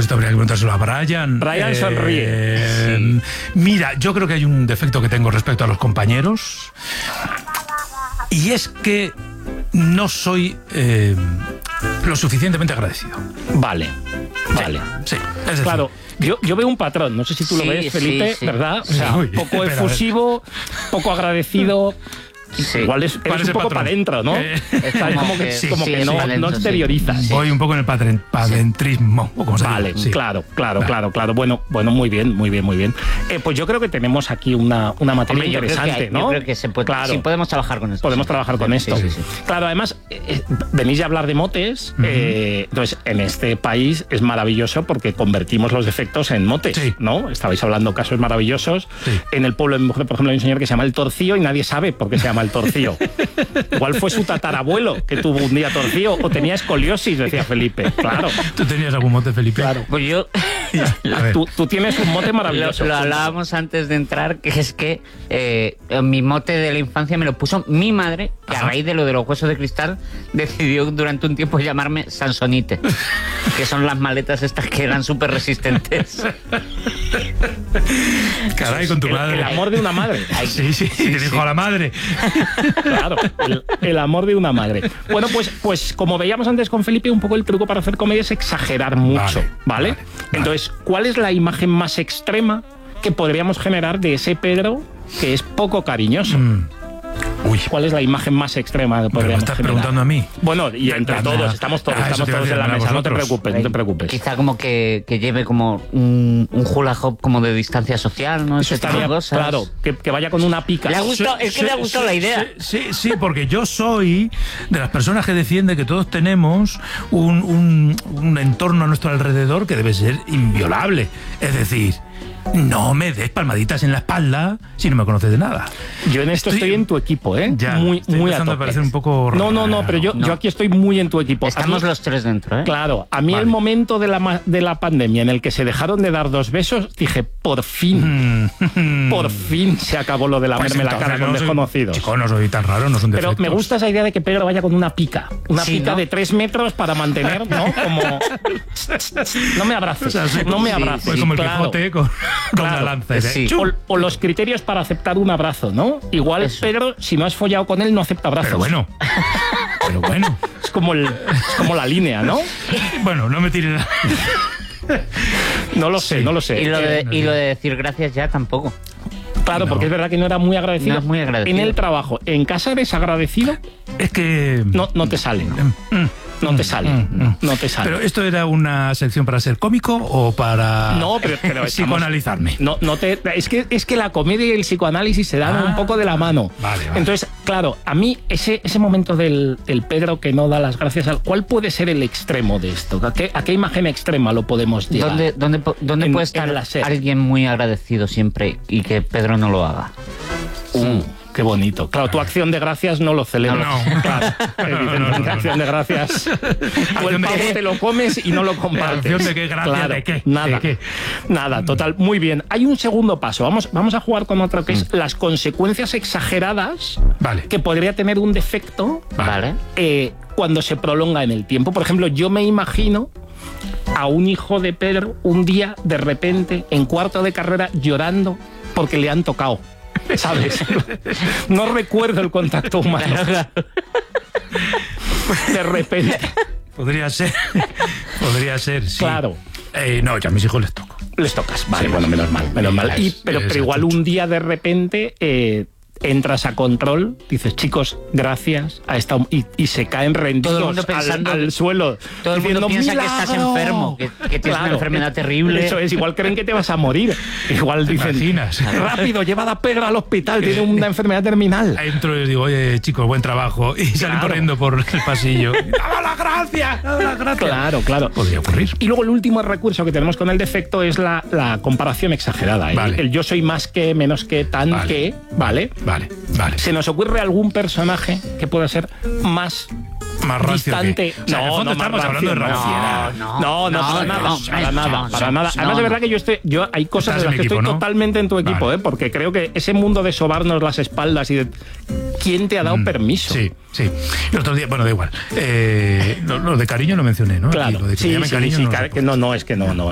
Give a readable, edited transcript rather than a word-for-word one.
Pues esto habría que preguntárselo a Brian. Brian sonríe. Sí. Mira, yo creo que hay un defecto que tengo respecto a los compañeros. Y es que no soy lo suficientemente agradecido. Vale. Sí, es decir, claro. Yo veo un patrón, no sé si tú lo ves, Felipe, sí. ¿verdad? O sea, poco efusivo, poco agradecido. Sí. Igual es un poco para adentro, ¿no? Como que no exteriorizas. Voy un poco en el padrentrismo, o como se Vale, dice. Sí. claro. Bueno, muy bien. Pues yo creo que tenemos aquí una materia interesante, ¿no? Yo creo que sí, podemos trabajar con esto. Podemos trabajar con esto. Sí. Claro, además, venís a hablar de motes, entonces en este país es maravilloso porque convertimos los defectos en motes, ¿no? Estabais hablando casos maravillosos. Sí. En el pueblo, por ejemplo, hay un señor que se llama el Torcío y nadie sabe por qué se llama el Torcío. Igual fue su tatarabuelo que tuvo un día torcío o tenía escoliosis, decía Felipe. Claro. ¿Tú tenías algún mote, Felipe? Claro. Pues yo... Tú tienes un mote maravilloso. Lo hablábamos antes de entrar, que es que mi mote de la infancia me lo puso mi madre, que a raíz de lo de los huesos de cristal decidió durante un tiempo llamarme Sansonite, que son las maletas estas que eran súper resistentes. Caray, con tu madre. El amor de una madre. Sí, te dijo a la madre. Claro, el amor de una madre. Bueno, pues como veíamos antes con Felipe, un poco el truco para hacer comedia es exagerar mucho, ¿vale? Entonces, ¿cuál es la imagen más extrema que podríamos generar de ese Pedro que es poco cariñoso? Uy. ¿Cuál es la imagen más extrema que podríamos estás generar? preguntando a mí. Bueno, y entre todos, estamos todos en la mesa, no te preocupes. Quizá como que lleve como un hula hoop como de distancia social, ¿no? Eso estaría, claro, que vaya con una pica. Le ha gustado, es que le ha gustado la idea. Sí, porque yo soy de las personas que defiende que todos tenemos un entorno a nuestro alrededor que debe ser inviolable. Es decir, no me des palmaditas en la espalda si no me conoces de nada. Yo en esto estoy en tu equipo, ¿eh? Ya, muy a tope. Parecer un poco raro. No, pero yo aquí estoy muy en tu equipo. Estamos los tres dentro, ¿eh? Claro, a mí el momento de la pandemia en el que se dejaron de dar 2 besos, dije, por fin se acabó lo de lamerme la cara con desconocidos. Chico, no soy tan raro, no son defectos. Pero me gusta esa idea de que Pedro vaya con una pica. Una pica de 3 metros para mantener, ¿no? Como... No me abraces, no me abraces. Pues como el Quijote con la lanza. O los criterios para aceptar un abrazo, ¿no? Igual Pedro, si no has follado con él, no acepta abrazos. Pero bueno. Es como la línea, ¿no? Bueno, no me tires No lo sé. Y lo de decir gracias ya tampoco. Claro, porque es verdad que no era muy agradecido. No es muy agradecido. En el trabajo, en casa eres agradecido. Es que... No te sale. No te sale. Pero ¿esto era una sección para ser cómico o para pero psicoanalizarme? Es que la comedia y el psicoanálisis se dan un poco de la mano. Vale. Entonces, claro, a mí ese momento del Pedro que no da las gracias, ¿cuál puede ser el extremo de esto? ¿A qué imagen extrema lo podemos llevar? ¿Dónde puede estar alguien muy agradecido siempre y que Pedro no lo haga? Qué bonito. Claro, tu acción de gracias no lo celebras. No. Claro, evidentemente, acción de gracias. Tú el pavo te lo comes y no lo compartes. ¿Acción de qué? ¿Gracias claro, de qué? Nada. ¿De qué? Nada, total. Muy bien. Hay un segundo paso. Vamos a jugar con otro que es las consecuencias exageradas que podría tener un defecto cuando se prolonga en el tiempo. Por ejemplo, yo me imagino a un hijo de Pedro un día, de repente, en 4º de carrera, llorando porque le han tocado. ¿Sabes? No recuerdo el contacto humano. De repente. Podría ser, sí. Claro. No, yo a mis hijos les toco. Les tocas, vale, bueno, menos mal. Pero igual un día de repente entras a control, dices, chicos, gracias, y se caen rendidos al suelo. Todo el mundo piensa que estás enfermo, que tienes una enfermedad terrible. Eso es, igual creen que te vas a morir. Igual dicen, rápido, llevad a Pedro al hospital, tiene una enfermedad terminal. Entro y les digo, oye, chicos, buen trabajo. Y salen corriendo por el pasillo. ¡Dame las gracias! Claro. Podría ocurrir. Y luego el último recurso que tenemos con el defecto es la comparación exagerada. El yo soy más que, menos que, tan que, ¿vale? Vale. ¿Se nos ocurre algún personaje que pueda ser más distante? No, estamos hablando de ranciedad. No, para nada. Además, de verdad que yo hay cosas en las que estoy totalmente en tu equipo, porque creo que ese mundo de sobarnos las espaldas y de... ¿Quién te ha dado permiso? Sí. El otro día, bueno, da igual. Lo de cariño lo mencioné, ¿no? Claro. Lo de cariño, que no, es que no.